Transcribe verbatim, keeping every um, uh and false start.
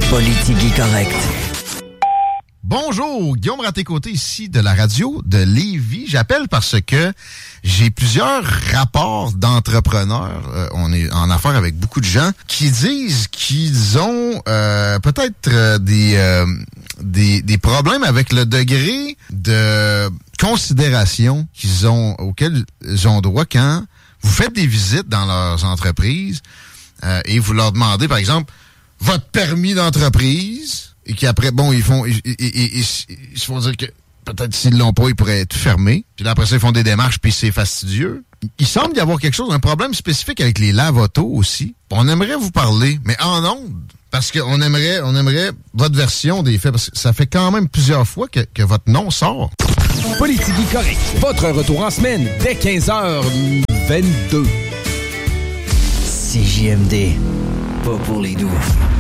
Politique correct. Bonjour, Guillaume Raté-Côté ici de la radio de Lévis. J'appelle parce que j'ai plusieurs rapports d'entrepreneurs. Euh, on est en affaires avec beaucoup de gens qui disent qu'ils ont euh, peut-être euh, des, euh, des des problèmes avec le degré de considération qu'ils ont auquel ils ont droit quand vous faites des visites dans leurs entreprises euh, et vous leur demandez, par exemple, votre permis d'entreprise. Et qu'après, bon, ils font, ils, ils, ils, ils, ils se font dire que peut-être s'ils l'ont pas, ils pourraient être fermés. Puis là, après ça, ils font des démarches, puis c'est fastidieux. Il semble y avoir quelque chose, un problème spécifique avec les lave-autos aussi. On aimerait vous parler, mais en ondes, parce qu'on aimerait, on aimerait votre version des faits, parce que ça fait quand même plusieurs fois que, que votre nom sort. Politique correct. Votre retour en semaine dès quinze heures vingt-deux. C J M D, pas pour les doux.